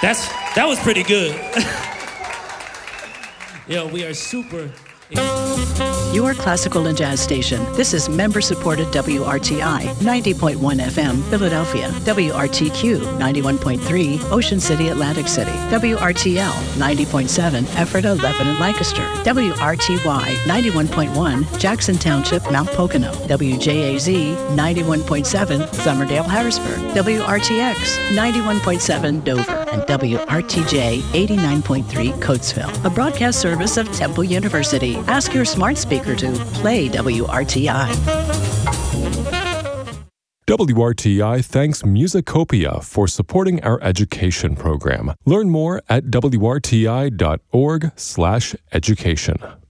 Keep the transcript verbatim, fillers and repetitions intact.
That's that was pretty good. Yo, we are super. Your classical and jazz station. This is member-supported W R T I, ninety point one F M, Philadelphia. W R T Q, ninety-one point three, Ocean City, Atlantic City. W R T L, ninety point seven, Ephrata, Lebanon, Lancaster. W R T Y, ninety-one point one, Jackson Township, Mount Pocono. W J A Z, ninety-one point seven, Somerdale, Harrisburg. W R T X, ninety-one point seven, Dover. And W R T J, eighty-nine point three, Coatesville. A broadcast service of Temple University. Ask your smart speaker to play W R T I. W R T I thanks Musicopia for supporting our education program. Learn more at W R T I dot org slash education.